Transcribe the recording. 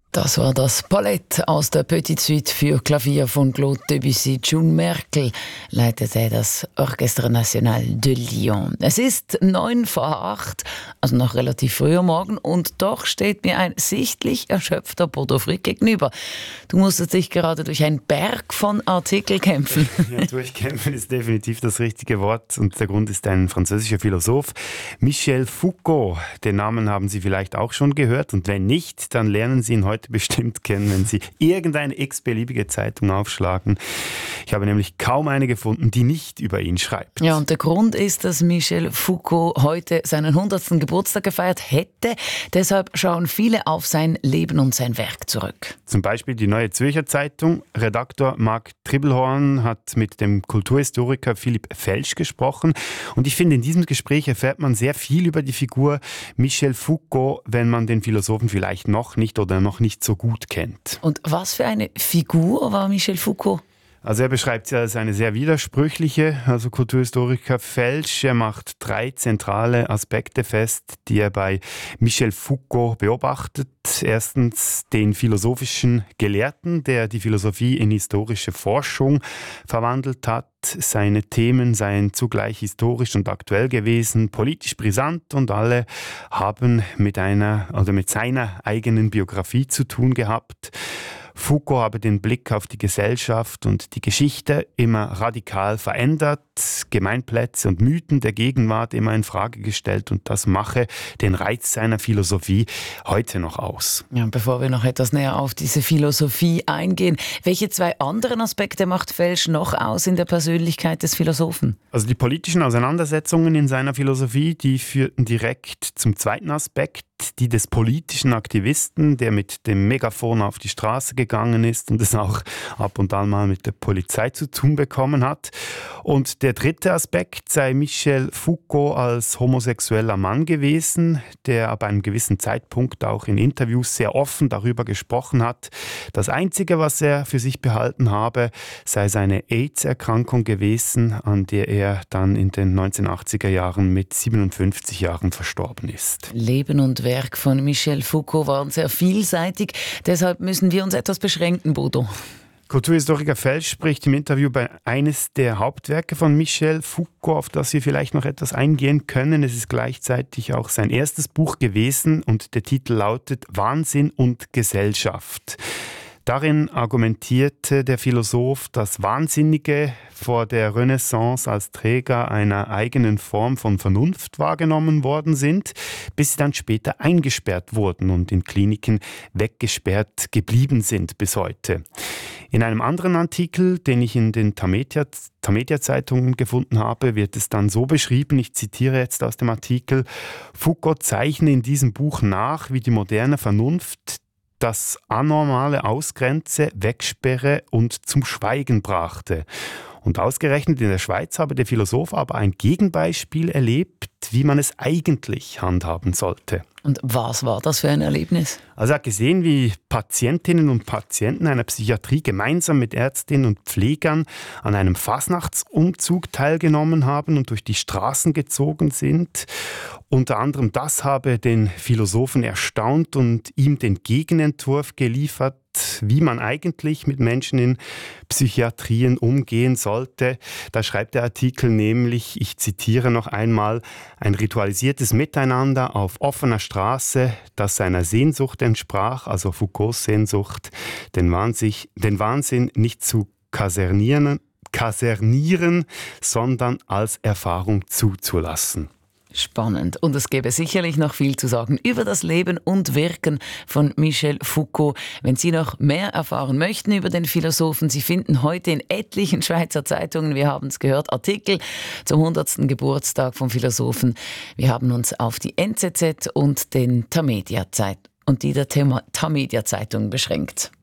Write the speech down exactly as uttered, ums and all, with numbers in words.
Das war das Ballett aus der Petite Suite für Klavier von Claude Debussy. June Merkel leitete das Orchestre National de Lyon. Es ist neun vor acht, also noch relativ früh am Morgen, und doch steht mir ein sichtlich erschöpfter Bodo Frick gegenüber. Du musstest dich gerade durch einen Berg von Artikeln kämpfen. Ja, durchkämpfen ist definitiv das richtige Wort, und der Grund ist ein französischer Philosoph, Michel Foucault. Den Namen haben Sie vielleicht auch schon gehört, und wenn nicht, dann lernen Sie ihn heute bestimmt kennen, wenn Sie irgendeine x-beliebige Zeitung aufschlagen. Ich habe nämlich kaum eine gefunden, die nicht über ihn schreibt. Ja, und der Grund ist, dass Michel Foucault heute seinen hundertsten Geburtstag gefeiert hätte. Deshalb schauen viele auf sein Leben und sein Werk zurück. Zum Beispiel die Neue Zürcher Zeitung. Redaktor Marc Tribbelhorn hat mit dem Kulturhistoriker Philipp Felsch gesprochen. Und ich finde, in diesem Gespräch erfährt man sehr viel über die Figur Michel Foucault, wenn man den Philosophen vielleicht noch nicht oder noch nicht so gut kennt. Und was für eine Figur war Michel Foucault? Also er beschreibt sie als eine sehr widersprüchliche, also Kulturhistoriker Felsch. Er macht drei zentrale Aspekte fest, die er bei Michel Foucault beobachtet. Erstens den philosophischen Gelehrten, der die Philosophie in historische Forschung verwandelt hat. Seine Themen seien zugleich historisch und aktuell gewesen, politisch brisant, und alle haben mit einer oder mit seiner eigenen Biografie zu tun gehabt. Foucault habe den Blick auf die Gesellschaft und die Geschichte immer radikal verändert, Gemeinplätze und Mythen der Gegenwart immer in Frage gestellt, und das mache den Reiz seiner Philosophie heute noch aus. Ja, bevor wir noch etwas näher auf diese Philosophie eingehen, welche zwei anderen Aspekte macht Felsch noch aus in der Persönlichkeit des Philosophen? Also die politischen Auseinandersetzungen in seiner Philosophie, die führten direkt zum zweiten Aspekt, die des politischen Aktivisten, der mit dem Megafon auf die Straße gegangen ist und es auch ab und an mal mit der Polizei zu tun bekommen hat. Und der dritte Aspekt sei Michel Foucault als homosexueller Mann gewesen, der ab einem gewissen Zeitpunkt auch in Interviews sehr offen darüber gesprochen hat. Das Einzige, was er für sich behalten habe, sei seine AIDS-Erkrankung gewesen, an der er dann in den neunzehnhundertachtziger Jahren mit siebenundfünfzig Jahren verstorben ist. Leben und Werk von Michel Foucault waren sehr vielseitig. Deshalb müssen wir uns etwas beschränken, Bodo. Kulturhistoriker Felsch spricht im Interview bei eines der Hauptwerke von Michel Foucault, auf das wir vielleicht noch etwas eingehen können. Es ist gleichzeitig auch sein erstes Buch gewesen, und der Titel lautet Wahnsinn und Gesellschaft. Darin argumentierte der Philosoph, dass Wahnsinnige vor der Renaissance als Träger einer eigenen Form von Vernunft wahrgenommen worden sind, bis sie dann später eingesperrt wurden und in Kliniken weggesperrt geblieben sind bis heute. In einem anderen Artikel, den ich in den Tamedia-Zeitungen gefunden habe, wird es dann so beschrieben, ich zitiere jetzt aus dem Artikel: Foucault zeichne in diesem Buch nach, wie die moderne Vernunft das Anormale ausgrenze, wegsperre und zum Schweigen brachte. Und ausgerechnet in der Schweiz habe der Philosoph aber ein Gegenbeispiel erlebt, wie man es eigentlich handhaben sollte. Und was war das für ein Erlebnis? Also er hat gesehen, wie Patientinnen und Patienten einer Psychiatrie gemeinsam mit Ärztinnen und Pflegern an einem Fasnachtsumzug teilgenommen haben und durch die Straßen gezogen sind. Unter anderem das habe den Philosophen erstaunt und ihm den Gegenentwurf geliefert, wie man eigentlich mit Menschen in Psychiatrien umgehen sollte. Da schreibt der Artikel nämlich, ich zitiere noch einmal, ein ritualisiertes Miteinander auf offener Straße, das seiner Sehnsucht entsprach, also Foucaults Sehnsucht, den Wahnsinn, den Wahnsinn nicht zu kasernieren, kasernieren, sondern als Erfahrung zuzulassen. Spannend. Und es gäbe sicherlich noch viel zu sagen über das Leben und Wirken von Michel Foucault. Wenn Sie noch mehr erfahren möchten über den Philosophen, Sie finden heute in etlichen Schweizer Zeitungen, wir haben es gehört, Artikel zum hundertsten Geburtstag vom Philosophen. Wir haben uns auf die N Z Z und den Tamedia Zeit und die der Tamedia Zeitung beschränkt.